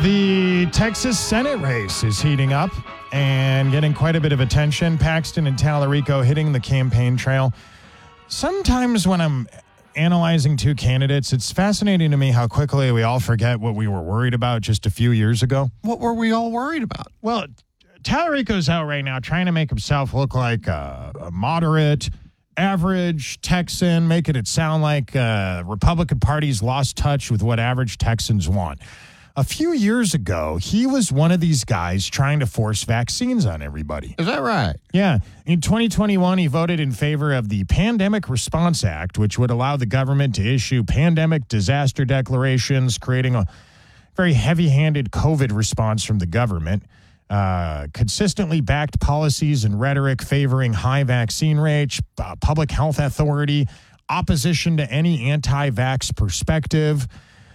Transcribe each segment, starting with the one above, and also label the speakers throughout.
Speaker 1: The Texas Senate race is heating up and getting quite a bit of attention. Paxton and Tallarico hitting the campaign trail. Sometimes when I'm analyzing two candidates, it's fascinating to me how quickly we all forget what we were worried about just a few years ago.
Speaker 2: What were we all worried about?
Speaker 1: Well, Tallarico's out right now trying to make himself look like a moderate, average Texan, making it sound like Republican Party's lost touch with what average Texans want. A few years ago, he was one of these guys trying to force vaccines on everybody.
Speaker 2: Is that right?
Speaker 1: Yeah. In 2021, he voted in favor of the Pandemic Response Act, which would allow the government to issue pandemic disaster declarations, creating a very heavy-handed COVID response from the government. Consistently backed policies and rhetoric favoring high vaccine rates, public health authority, opposition to any anti-vax perspective.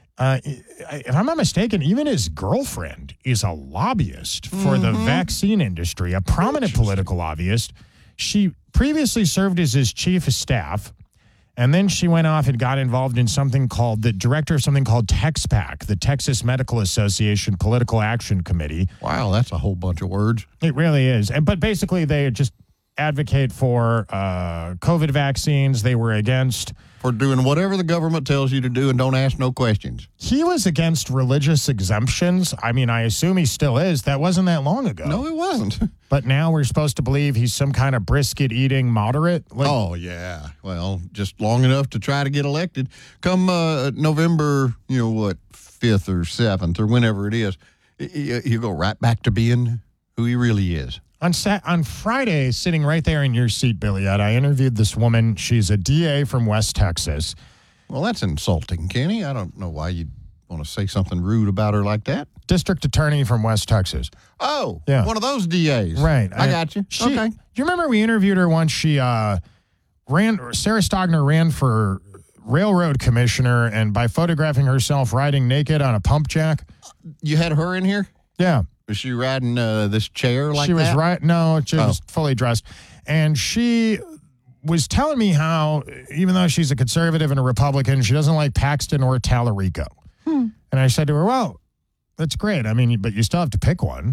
Speaker 1: If I'm not mistaken, even his girlfriend is a lobbyist for the vaccine industry, a prominent political lobbyist. She previously served as his chief of staff, and then she went off and got involved in something called the director of something called TexPAC, the Texas Medical Association Political Action Committee.
Speaker 2: Wow, that's a whole bunch of words.
Speaker 1: It really is. But basically, they just advocate for COVID vaccines. They were against...
Speaker 2: For doing whatever the government tells you to do and don't ask no questions.
Speaker 1: He was against religious exemptions. I mean, I assume he still is. That wasn't that long ago.
Speaker 2: No, it wasn't.
Speaker 1: But now we're supposed to believe he's some kind of brisket-eating moderate?
Speaker 2: Oh, yeah. Well, just long enough to try to get elected. Come November, 5th or 7th or whenever it is, he'll go right back to being who he really is.
Speaker 1: On Friday, sitting right there in your seat, Billy, I interviewed this woman. She's a DA from West Texas.
Speaker 2: Well, that's insulting, Kenny. I don't know why you'd want to say something rude about her like that.
Speaker 1: District attorney from West Texas.
Speaker 2: Oh,
Speaker 1: yeah.
Speaker 2: One of those DAs.
Speaker 1: Right.
Speaker 2: I got you. Okay.
Speaker 1: Do you remember we interviewed her once? She Sarah Stogner ran for railroad commissioner, and by photographing herself riding naked on a pump jack.
Speaker 2: You had her in here?
Speaker 1: Yeah.
Speaker 2: Was she riding this chair like that?
Speaker 1: She was right. No, she was fully dressed. And she was telling me how, even though she's a conservative and a Republican, she doesn't like Paxton or Tallarico. And I said to her, well, that's great. I mean, but you still have to pick one.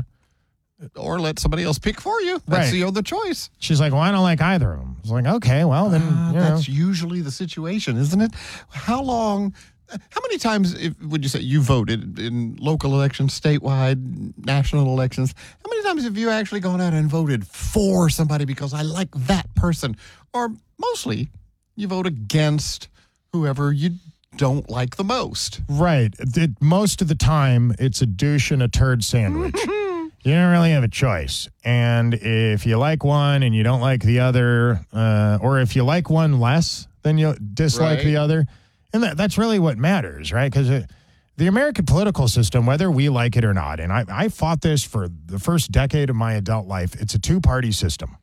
Speaker 2: Or let somebody else pick for you.
Speaker 1: Right.
Speaker 2: That's the other choice.
Speaker 1: She's like, well, I don't like either of them. I was like, okay, well, then,
Speaker 2: That's usually the situation, isn't it? How many times would you say you voted in local elections, statewide, national elections? How many times have you actually gone out and voted for somebody because I like that person? Or mostly you vote against whoever you don't like the most.
Speaker 1: Right. Most of the time, it's a douche and a turd sandwich. You don't really have a choice. And if you like one and you don't like the other, or if you like one less than you dislike the other, and that's really what matters, right? Because the American political system, whether we like it or not, and I fought this for the first decade of my adult life, it's a two-party system.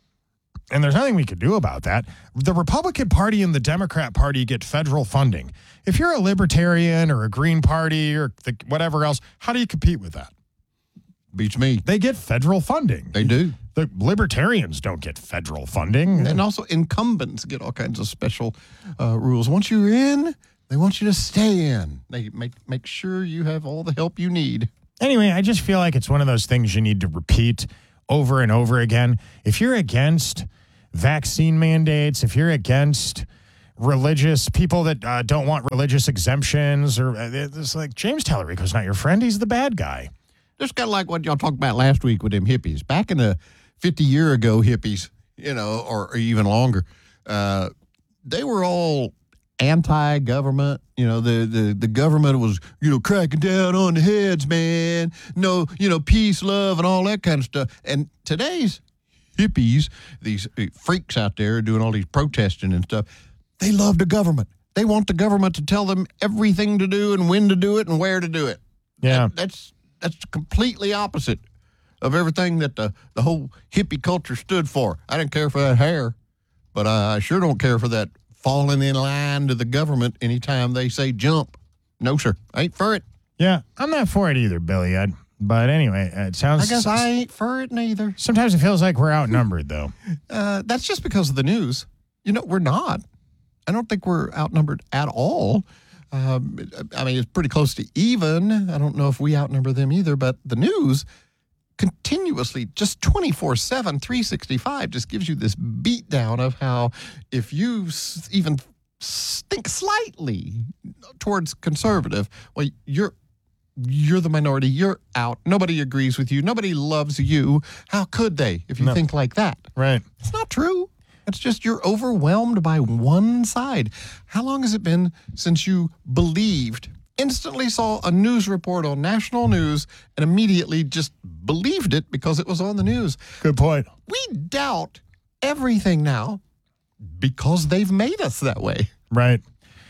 Speaker 1: And there's nothing we can do about that. The Republican Party and the Democrat Party get federal funding. If you're a Libertarian or a Green Party or whatever else, how do you compete with that?
Speaker 2: Beats me.
Speaker 1: They get federal funding.
Speaker 2: They do.
Speaker 1: The Libertarians don't get federal funding.
Speaker 2: And also incumbents get all kinds of special rules. Once you're in, they want you to stay in. They make sure you have all the help you need.
Speaker 1: Anyway, I just feel like it's one of those things you need to repeat over and over again. If you're against vaccine mandates, if you're against religious people that don't want religious exemptions, or it's like James Tallarico's not your friend. He's the bad guy.
Speaker 2: Just kind of like what y'all talked about last week with them hippies. Back in the 50-year ago hippies, or even longer, they were all anti-government. The government was, cracking down on the heads, man. No, peace, love, and all that kind of stuff. And today's hippies, these freaks out there doing all these protesting and stuff, they love the government. They want the government to tell them everything to do and when to do it and where to do it.
Speaker 1: Yeah.
Speaker 2: That's completely opposite of everything that the whole hippie culture stood for. I didn't care for that hair, but I sure don't care for that falling in line to the government anytime they say jump. No, sir. I ain't for it.
Speaker 1: Yeah, I'm not for it either, Billy. But anyway, it sounds...
Speaker 2: I guess I ain't for it neither.
Speaker 1: Sometimes it feels like we're outnumbered, though.
Speaker 2: That's just because of the news. We're not. I don't think we're outnumbered at all. I mean, it's pretty close to even. I don't know if we outnumber them either, but the news continuously, just 24/7, 365, just gives you this beat down of how if you even think slightly towards conservative, well, you're the minority. You're out. Nobody agrees with you. Nobody loves you. How could they if you think like that?
Speaker 1: Right.
Speaker 2: It's not true. It's just you're overwhelmed by one side. How long has it been since you instantly saw a news report on national news and immediately just believed it because it was on the news?
Speaker 1: Good point.
Speaker 2: We doubt everything now because they've made us that way.
Speaker 1: Right.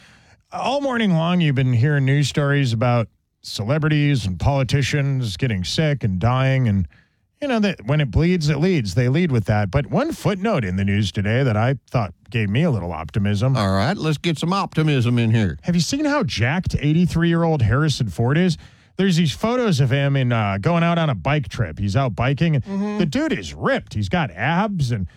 Speaker 1: All morning long, you've been hearing news stories about celebrities and politicians getting sick and dying. And, you know, that when it bleeds, it leads. They lead with that. But one footnote in the news today that I thought gave me a little optimism.
Speaker 2: All right, let's get some optimism in here.
Speaker 1: Have you seen how jacked 83-year-old Harrison Ford is? There's these photos of him in going out on a bike trip. He's out biking. And the dude is ripped. He's got abs and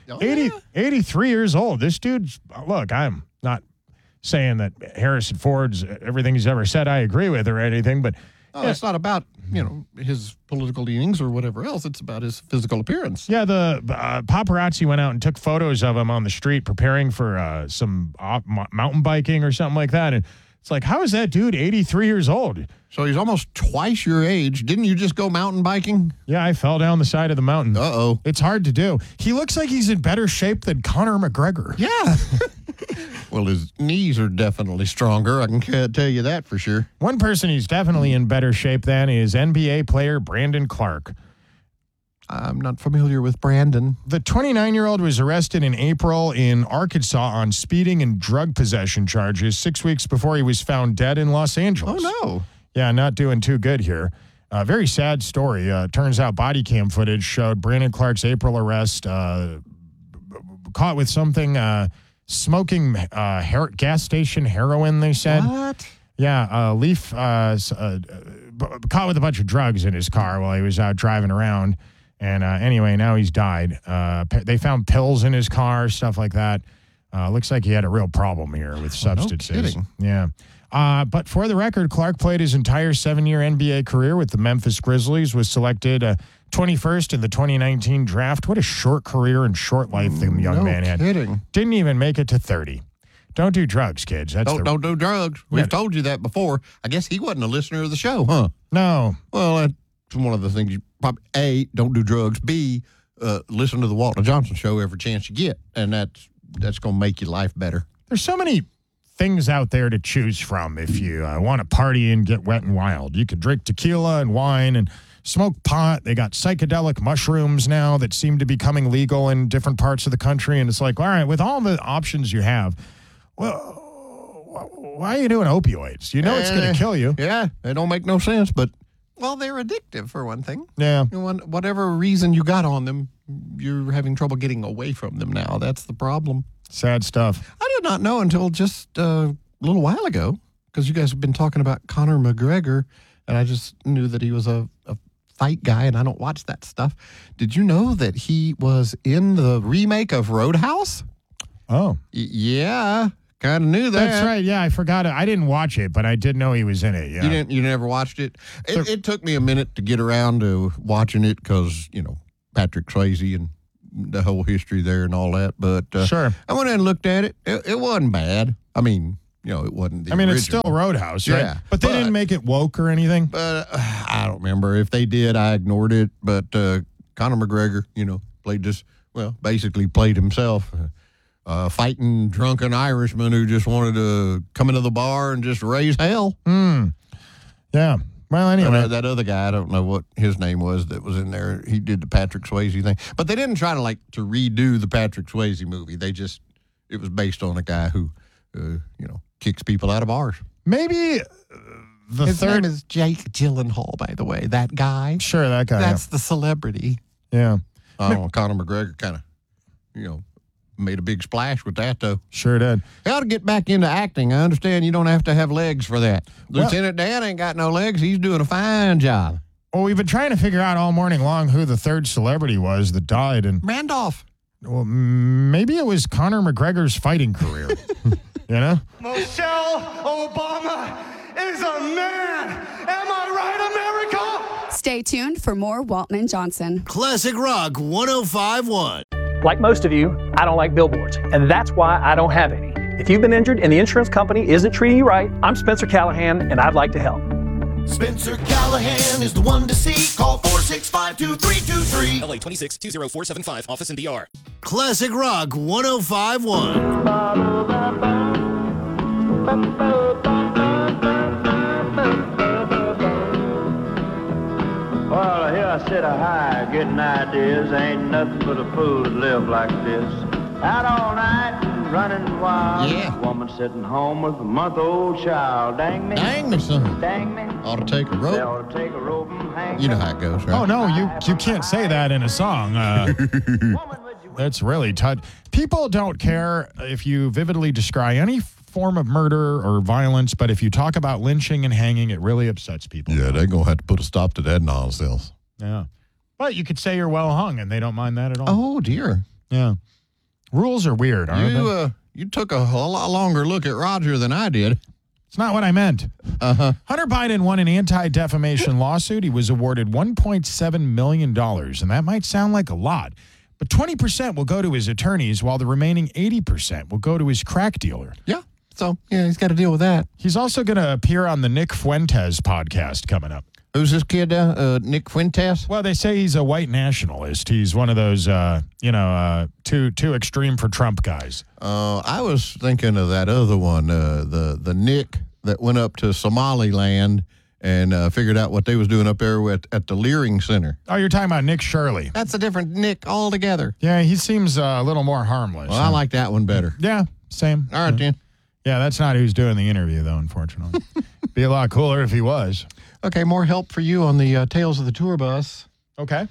Speaker 1: 83 years old. This dude's, look, I'm not saying that Harrison Ford's everything he's ever said I agree with or anything, but
Speaker 2: it's not about, his political leanings or whatever else. It's about his physical appearance.
Speaker 1: Yeah, the paparazzi went out and took photos of him on the street preparing for some mountain biking or something like that. And it's like, how is that dude 83 years old?
Speaker 2: So he's almost twice your age. Didn't you just go mountain biking?
Speaker 1: Yeah, I fell down the side of the mountain.
Speaker 2: Uh-oh.
Speaker 1: It's hard to do. He looks like he's in better shape than Conor McGregor.
Speaker 2: Yeah. Well, his knees are definitely stronger. I can tell you that for sure.
Speaker 1: One person he's definitely in better shape than is NBA player Brandon Clark.
Speaker 2: I'm not familiar with Brandon.
Speaker 1: The 29-year-old was arrested in April in Arkansas on speeding and drug possession charges 6 weeks before he was found dead in Los Angeles.
Speaker 2: Oh, no.
Speaker 1: Yeah, not doing too good here. Very sad story. Turns out body cam footage showed Brandon Clark's April arrest caught with something smoking gas station heroin, they said.
Speaker 2: What?
Speaker 1: Yeah, Leaf caught with a bunch of drugs in his car while he was out driving around. And anyway, now he's died. They found pills in his car, stuff like that. Looks like he had a real problem here with substances.
Speaker 2: No kidding.
Speaker 1: Yeah. But for the record, Clark played his entire 7-year NBA career with the Memphis Grizzlies, was selected 21st in the 2019 draft. What a short career and short life the young man had.
Speaker 2: Kidding.
Speaker 1: Didn't even make it to 30. Don't do drugs, kids.
Speaker 2: Don't do drugs. We've told you that before. I guess he wasn't a listener of the show, huh?
Speaker 1: No.
Speaker 2: Well, that's one of the things you probably, A, don't do drugs, B, listen to the Walter Johnson show every chance you get, and that's going to make your life better.
Speaker 1: There's so many things out there to choose from if you want to party and get wet and wild. You can drink tequila and wine and smoke pot. They got psychedelic mushrooms now that seem to be becoming legal in different parts of the country. And it's like, all right, with all the options you have, well, why are you doing opioids? You know it's going to kill you.
Speaker 2: Yeah, they don't make no sense, but, well, they're addictive for one thing.
Speaker 1: Yeah.
Speaker 2: Whatever reason you got on them, you're having trouble getting away from them now. That's the problem.
Speaker 1: Sad stuff.
Speaker 2: I did not know until just a little while ago, because you guys have been talking about Conor McGregor, and I just knew that he was a fight guy, and I don't watch that stuff. Did you know that he was in the remake of Roadhouse?
Speaker 1: Oh.
Speaker 2: Yeah, kind of knew that.
Speaker 1: That's right. Yeah, I forgot it. I didn't watch it, but I did know he was in it. Yeah.
Speaker 2: You never watched it? It took me a minute to get around to watching it because, Patrick Swayze and the whole history there and all that. But
Speaker 1: sure.
Speaker 2: I went in and looked at it. It wasn't bad. I mean, it wasn't the original.
Speaker 1: It's still Roadhouse, right?
Speaker 2: Yeah,
Speaker 1: but they didn't make it woke or anything?
Speaker 2: But I don't remember. If they did, I ignored it. But Conor McGregor, basically played himself. Fighting drunken Irishman who just wanted to come into the bar and just raise hell.
Speaker 1: Yeah. Well, anyway.
Speaker 2: That other guy, I don't know what his name was that was in there. He did the Patrick Swayze thing. But they didn't try to redo the Patrick Swayze movie. It was based on a guy who, kicks people out of bars.
Speaker 1: Maybe
Speaker 2: his name is Jake Gyllenhaal, by the way. That guy.
Speaker 1: Sure, that guy.
Speaker 2: That's the celebrity.
Speaker 1: Yeah.
Speaker 2: Conor McGregor kind of, made a big splash with that, though.
Speaker 1: Sure did.
Speaker 2: He ought to get back into acting. I understand you don't have to have legs for that. Lieutenant Dan ain't got no legs. He's doing a fine job.
Speaker 1: Well, we've been trying to figure out all morning long who the third celebrity was that died. And
Speaker 2: Randolph.
Speaker 1: Well, maybe it was Conor McGregor's fighting career. You know?
Speaker 3: Michelle Obama is a man. Am I right, America?
Speaker 4: Stay tuned for more Waltman Johnson.
Speaker 5: Classic Rock 105.1.
Speaker 6: Like most of you, I don't like billboards, and that's why I don't have any. If you've been injured and the insurance company isn't treating you right, I'm Spencer Callahan, and I'd like to help.
Speaker 5: Spencer Callahan is the one to see. Call 465-2323.
Speaker 7: LA 26 20475. Office in DR.
Speaker 5: Classic Rock 105.1.
Speaker 8: Well, here I sit a high, getting ideas. Ain't nothing but a fool to live like this. Out all night, running wild.
Speaker 2: Yeah.
Speaker 8: Woman sitting home with a month-old child. Dang me.
Speaker 2: Dang me, son.
Speaker 8: Dang me.
Speaker 2: Ought to take a
Speaker 8: They
Speaker 2: rope.
Speaker 8: ought to take a rope and hang
Speaker 2: You know
Speaker 8: me.
Speaker 2: how it goes, right?
Speaker 1: Oh, no, you can't say that in a song.
Speaker 8: Woman, would you
Speaker 1: That's really tough. People don't care if you vividly describe any form of murder or violence, but if you talk about lynching and hanging, it really upsets people.
Speaker 2: Yeah, they're going to have to put a stop to that nonsense.
Speaker 1: Yeah. But you could say you're well hung, and they don't mind that at all.
Speaker 2: Oh, dear.
Speaker 1: Yeah. Rules are weird, aren't they?
Speaker 2: You took a lot longer look at Roger than I did.
Speaker 1: It's not what I meant.
Speaker 2: Uh-huh.
Speaker 1: Hunter Biden won an anti-defamation lawsuit. He was awarded $1.7 million, and that might sound like a lot, but 20% will go to his attorneys, while the remaining 80% will go to his crack dealer.
Speaker 2: Yeah. So, yeah, he's got to deal with that.
Speaker 1: He's also going to appear on the Nick Fuentes podcast coming up.
Speaker 2: Who's this kid, Nick Fuentes?
Speaker 1: Well, they say he's a white nationalist. He's one of those, too extreme for Trump guys.
Speaker 2: I was thinking of that other one, the Nick that went up to Somaliland and figured out what they was doing up there at the Leering Center.
Speaker 1: Oh, you're talking about Nick Shirley.
Speaker 2: That's a different Nick altogether.
Speaker 1: Yeah, he seems a little more harmless.
Speaker 2: Well, I like that one better.
Speaker 1: Yeah, same.
Speaker 2: All right, then.
Speaker 1: Yeah, that's not who's doing the interview, though, unfortunately. Be a lot cooler if he was.
Speaker 2: Okay, more help for you on the Tales of the Tour Bus.
Speaker 1: Okay.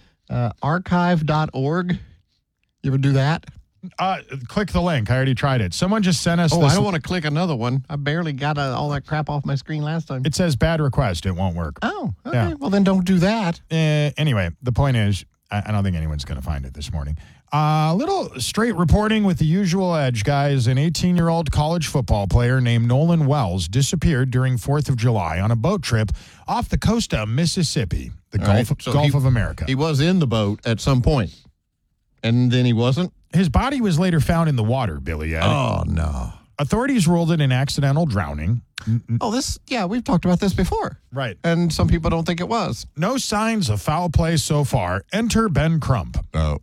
Speaker 2: Archive.org. You ever do that?
Speaker 1: Click the link. I already tried it. Someone just sent us
Speaker 2: Oh,
Speaker 1: this.
Speaker 2: I don't want to click another one. I barely got all that crap off my screen last time.
Speaker 1: It says bad request. It won't work.
Speaker 2: Oh, okay.
Speaker 1: Yeah.
Speaker 2: Well, then don't do that.
Speaker 1: Anyway, the point is, I don't think anyone's going to find it this morning. A little straight reporting with the usual edge, guys. An 18-year-old college football player named Nolan Wells disappeared during 4th of July on a boat trip off the coast of Mississippi, the Gulf of America.
Speaker 2: He was in the boat at some point, and then he wasn't?
Speaker 1: His body was later found in the water, Billy Ed.
Speaker 2: Oh, no.
Speaker 1: Authorities ruled it an accidental drowning.
Speaker 2: Oh, we've talked about this before.
Speaker 1: Right.
Speaker 2: And some people don't think it was.
Speaker 1: No signs of foul play so far. Enter Ben Crump.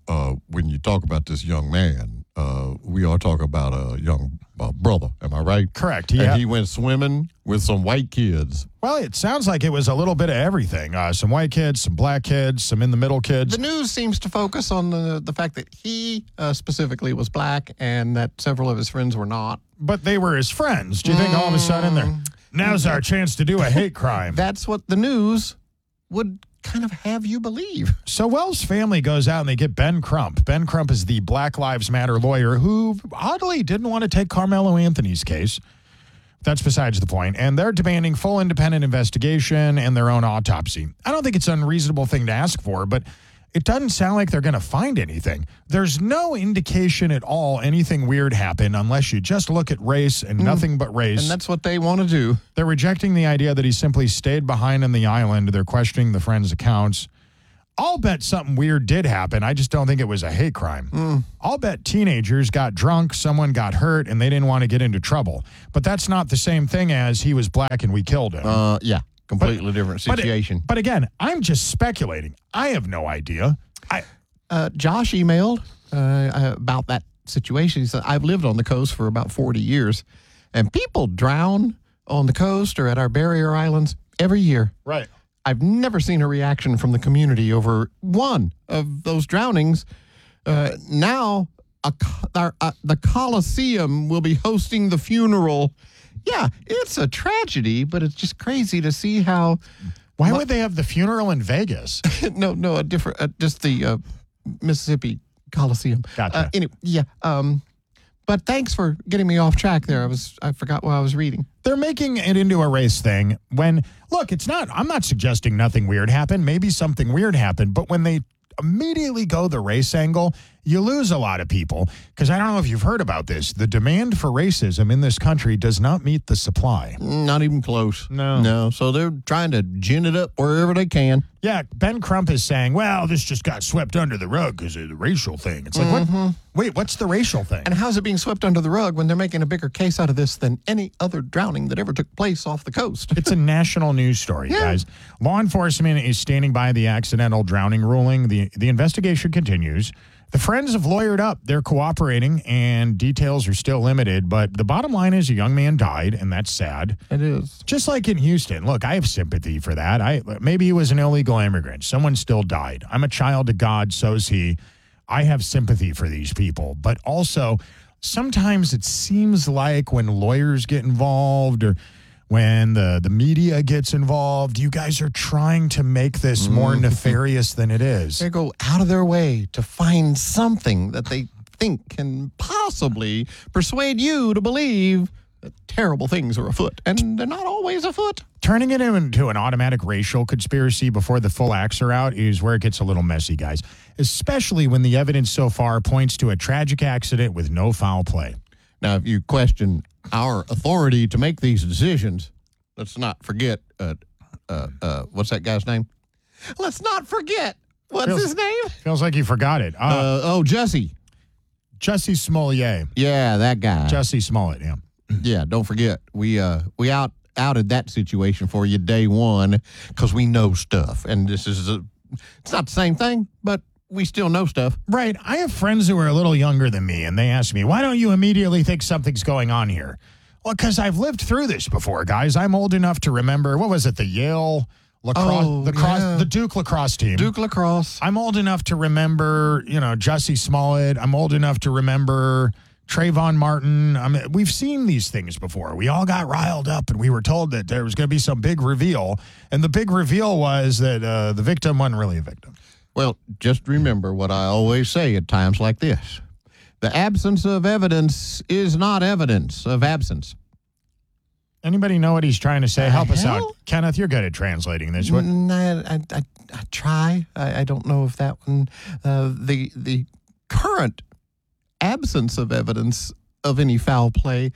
Speaker 2: When you talk about this young man, we are talking about a young brother. Am I right?
Speaker 1: Correct.
Speaker 2: And he went swimming with some white kids.
Speaker 1: Well, it sounds like it was a little bit of everything. Some white kids, some black kids, some in-the-middle kids.
Speaker 2: The news seems to focus on the fact that he specifically was black and that several of his friends were not.
Speaker 1: But they were his friends. Do you think all of a sudden now's our chance to do a hate crime?
Speaker 2: That's what the news would kind of have you believe.
Speaker 1: So Wells' family goes out and they get Ben Crump. Ben Crump is the Black Lives Matter lawyer who oddly didn't want to take Carmelo Anthony's case. That's besides the point. And they're demanding full independent investigation and their own autopsy. I don't think it's an unreasonable thing to ask for, but it doesn't sound like they're going to find anything. There's no indication at all anything weird happened unless you just look at race and nothing but race.
Speaker 2: And that's what they want to do.
Speaker 1: They're rejecting the idea that he simply stayed behind on the island. They're questioning the friends' accounts. I'll bet something weird did happen. I just don't think it was a hate crime. I'll bet teenagers got drunk, someone got hurt, and they didn't want to get into trouble. But that's not the same thing as he was black and we killed him.
Speaker 2: Yeah. Completely different situation.
Speaker 1: But again, I'm just speculating. I have no idea.
Speaker 2: Josh emailed about that situation. He said, I've lived on the coast for about 40 years, and people drown on the coast or at our barrier islands every year.
Speaker 1: Right.
Speaker 2: I've never seen a reaction from the community over one of those drownings. Now, the Coliseum will be hosting the funeral. Yeah, it's a tragedy, but it's just crazy to see how.
Speaker 1: Why would they have the funeral in Vegas?
Speaker 2: No, a different, just the Mississippi Coliseum.
Speaker 1: Gotcha.
Speaker 2: Anyway, yeah. But thanks for getting me off track there. I forgot what I was reading.
Speaker 1: They're making it into a race thing when, look, I'm not suggesting nothing weird happened. Maybe something weird happened, but when they immediately go the race angle, you lose a lot of people because I don't know if you've heard about this. The demand for racism in this country does not meet the supply.
Speaker 2: Not even close.
Speaker 1: No.
Speaker 2: So they're trying to gin it up wherever they can.
Speaker 1: Yeah, Ben Crump is saying, well, this just got swept under the rug because of the racial thing. It's like, what? Wait, what's the racial thing?
Speaker 2: And how's it being swept under the rug when they're making a bigger case out of this than any other drowning that ever took place off the coast?
Speaker 1: It's a national news story, guys. Law enforcement is standing by the accidental drowning ruling. The investigation continues. The friends have lawyered up. They're cooperating, and details are still limited. But the bottom line is a young man died, and that's sad.
Speaker 2: It is.
Speaker 1: Just like in Houston. Look, I have sympathy for that. Maybe he was an illegal immigrant. Someone still died. I'm a child of God, so is he. I have sympathy for these people. But also, sometimes it seems like when lawyers get involved or when the media gets involved, you guys are trying to make this more nefarious than it is.
Speaker 2: They go out of their way to find something that they think can possibly persuade you to believe that terrible things are afoot. And they're not always afoot.
Speaker 1: Turning it into an automatic racial conspiracy before the full acts are out is where it gets a little messy, guys, especially when the evidence so far points to a tragic accident with no foul play.
Speaker 2: Now, if you question our authority to make these decisions, let's not forget, what's that guy's name? Let's not forget. What's his name?
Speaker 1: Feels like you forgot it.
Speaker 2: Jussie.
Speaker 1: Jussie Smollett.
Speaker 2: Yeah, that guy.
Speaker 1: Jussie Smollett, yeah.
Speaker 2: Yeah, don't forget. We outed that situation for you day one because we know stuff. And this is, it's not the same thing, but we still know stuff.
Speaker 1: Right. I have friends who are a little younger than me, and they ask me, why don't you immediately think something's going on here? Well, because I've lived through this before, guys. I'm old enough to remember, what was it, the Yale lacrosse, the Duke lacrosse team.
Speaker 2: Duke lacrosse.
Speaker 1: I'm old enough to remember, Jussie Smollett. I'm old enough to remember Trayvon Martin. We've seen these things before. We all got riled up, and we were told that there was going to be some big reveal, and the big reveal was that the victim wasn't really a victim.
Speaker 2: Well, just remember what I always say at times like this. The absence of evidence is not evidence of absence.
Speaker 1: Anybody know what he's trying to say? Help us out. Kenneth, you're good at translating this. What?
Speaker 2: I try. I don't know if that one, the current absence of evidence of any foul play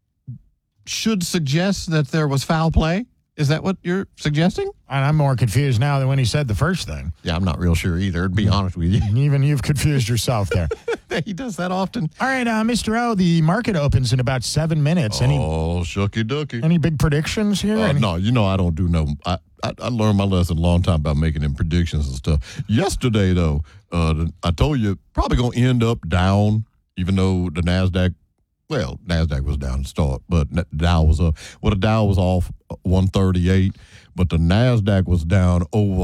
Speaker 2: should suggest that there was foul play. Is that what you're suggesting?
Speaker 1: And I'm more confused now than when he said the first thing.
Speaker 2: Yeah, I'm not real sure either, to be honest with you.
Speaker 1: Even you've confused yourself there.
Speaker 2: He does that often.
Speaker 1: All right, Mr. O, the market opens in about 7 minutes.
Speaker 2: Shucky ducky.
Speaker 1: Any big predictions here?
Speaker 2: No, I don't do no. I learned my lesson a long time about making them predictions and stuff. Yesterday, though, I told you probably going to end up down, even though the NASDAQ, NASDAQ was down to start, but the Dow was up. Well, the Dow was off 138, but the NASDAQ was down over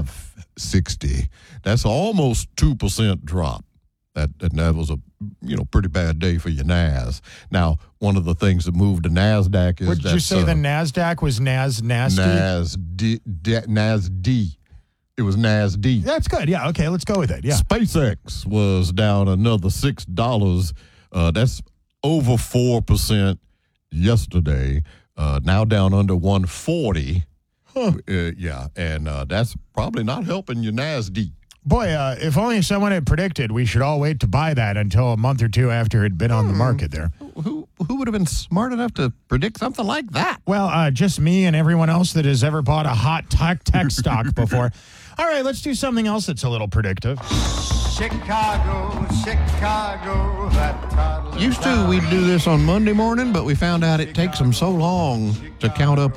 Speaker 2: 560. That's almost 2% drop. That was a pretty bad day for your NAS. Now, one of the things that moved the NASDAQ is
Speaker 1: Would you say the NASDAQ was nasty?
Speaker 2: NASD. It was NASD.
Speaker 1: That's good. Yeah, okay, let's go with it. Yeah.
Speaker 2: SpaceX was down another $6. That's over 4% yesterday. Now down under 140. And that's probably not helping your NASD.
Speaker 1: Boy, if only someone had predicted we should all wait to buy that until a month or two after it had been on the market there.
Speaker 2: Who would have been smart enough to predict something like that?
Speaker 1: Well, just me and everyone else that has ever bought a hot tech stock before. All right, let's do something else that's a little predictive.
Speaker 3: Chicago, that toddler.
Speaker 2: Used to, we'd do this on Monday morning, but we found out it takes them so long to count up